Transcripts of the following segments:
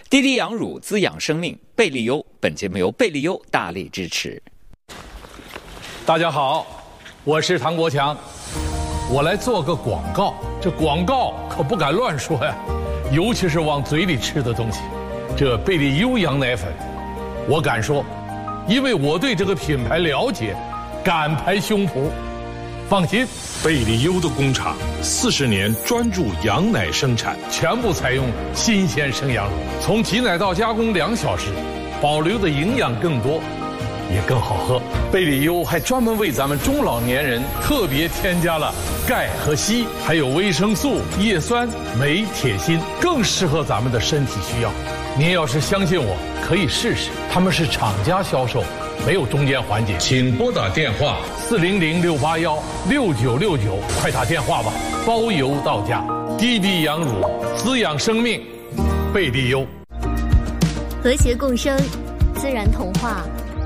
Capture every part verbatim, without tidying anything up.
滴滴羊乳滋养生命，贝利优。本节目由贝利优大力支持。 大家好，我是唐国强，我来做个广告。这广告可不敢乱说呀，尤其是往嘴里吃的东西。这贝利优羊奶粉，我敢说，因为我对这个品牌了解，敢拍胸脯。放心， 贝利优的工厂四十年专注羊奶生产， 全部采用新鲜生羊乳，从挤奶到加工两小时，保留的营养更多，也更好喝。贝利优还专门为咱们中老年人特别添加了钙和硒，还有维生素、叶酸、镁、铁、锌，更适合咱们的身体需要。您要是相信我，可以试试，他们是厂家销售，没有中间环节。 请拨打电话四零零六八幺六九六九，快打电话吧，包邮到家。滴滴羊乳滋养生命，贝利优。 和谐共生，自然童话。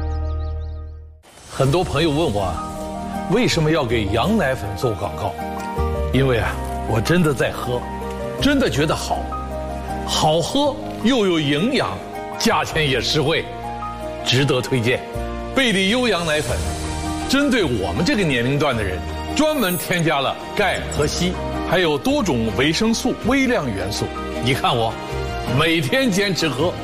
很多朋友问我，为什么要给羊奶粉做广告？因为啊，我真的在喝，真的觉得好，好喝又有营养，价钱也实惠，值得推荐。贝利优羊奶粉针对我们这个年龄段的人，专门添加了钙和硒，还有多种维生素、微量元素。你看我每天坚持喝。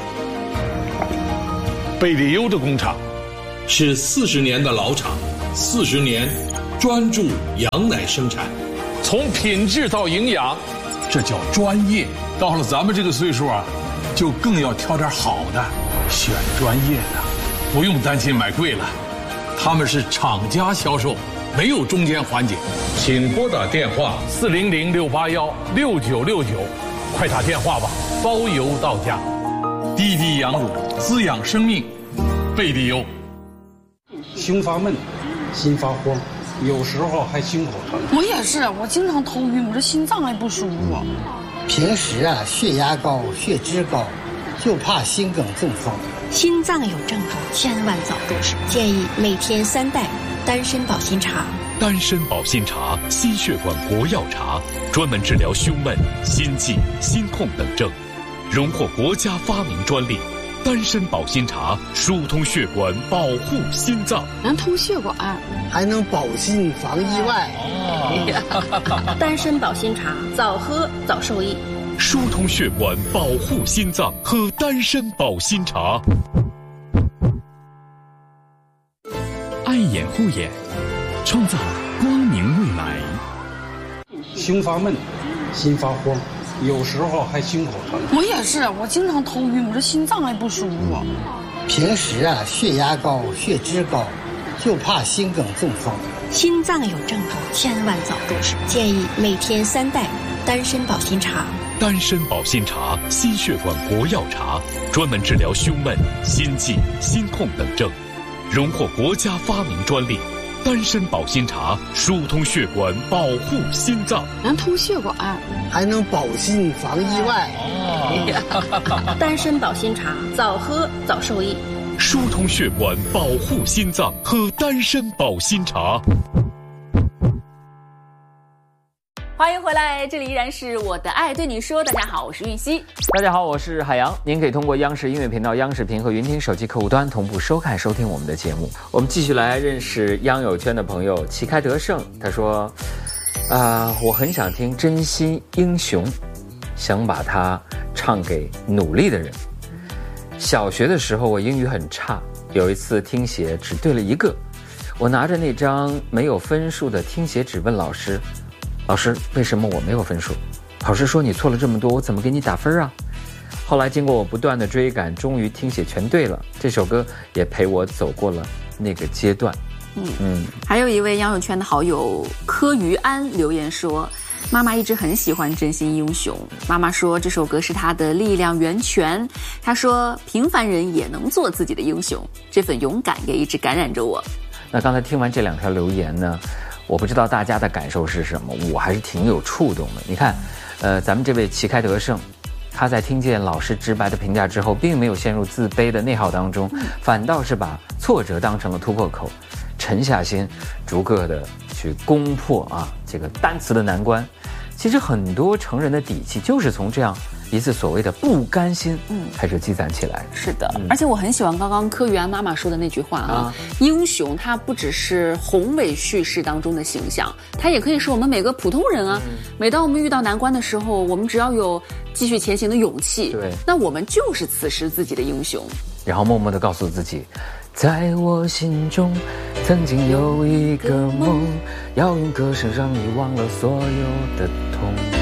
贝利优的工厂是四十年的老厂，四十年专注羊奶生产， 从品质到营养，这叫专业。到了咱们这个岁数啊，就更要挑点好的，选专业的，不用担心买贵了。他们是厂家销售，没有中间环节。 请拨打电话四零零六八幺六九六九，快打电话吧，包邮到家。滴滴羊乳滋养生命，贝利优。 胸发闷，心发慌，有时候还心口疼。 我也是，我经常头晕，我这心脏也不舒服。 平时啊，血压高，血脂高，就怕心梗中风。 心脏有症状，千万早重视。建议每天三袋丹参保心茶。 丹参保心茶，心血管活药茶，专门治疗胸闷、心悸、心痛等症，荣获国家发明专利。丹参保心茶疏通血管，保护心脏， 能通血管， 还能保心防意外。 哦、丹参保心茶，早喝早受益。 疏通血管，保护心脏，喝丹参保心茶。爱眼护眼，创造光明未来。 胸发闷，心发慌，有时候还心口疼。 我也是，我经常头晕，我这心脏也不舒服。 平时啊，血压高，血脂高，就怕心梗中风。 心脏有症状，千万早重视。建议每天三袋丹参保心茶。 丹参保心茶，心血管活药茶，专门治疗胸闷、心悸、心痛等症，荣获国家发明专利。丹参保心茶疏通血管，保护心脏， 能通血管， 还能保心防意外。 哦、丹参保心茶，早喝早受益。 疏通血管，保护心脏，喝丹参保心茶。 欢迎回来，这里依然是我的爱对你说。大家好，我是韵熙。 大家好，我是海洋。您可以通过央视音乐频道、央视频和云听手机客户端同步收看收听我们的节目。我们继续来认识央友圈的朋友旗开得胜。他说啊、呃，我很想听《真心英雄》，想把它唱给努力的人。小学的时候我英语很差，有一次听写只对了一个，我拿着那张没有分数的听写纸问老师，老师，为什么我没有分数？老师说你错了这么多，我怎么给你打分啊？后来经过我不断的追赶，终于听写全对了。这首歌也陪我走过了那个阶段。 嗯嗯。还有一位央友圈的好友柯于安留言说，妈妈一直很喜欢《真心英雄》，妈妈说这首歌是她的力量源泉。她说平凡人也能做自己的英雄，这份勇敢也一直感染着我。 那刚才听完这两条留言呢，我不知道大家的感受是什么，我还是挺有触动的。你看，呃，咱们这位旗开得胜，他在听见老师直白的评价之后，并没有陷入自卑的内耗当中，反倒是把挫折当成了突破口，沉下心，逐个的去攻破啊这个单词的难关。其实很多成人的底气就是从这样一次所谓的不甘心，嗯，开始积攒起来。 是的，嗯、而且我很喜欢刚刚柯玉安妈妈说的那句话啊，啊英雄他不只是宏伟叙事当中的形象，他也可以是我们每个普通人啊。嗯、每当我们遇到难关的时候，我们只要有继续前行的勇气，对，那我们就是此时自己的英雄。 然后默默地告诉自己，在我心中曾经有一个梦，要用歌声让你忘了所有的痛。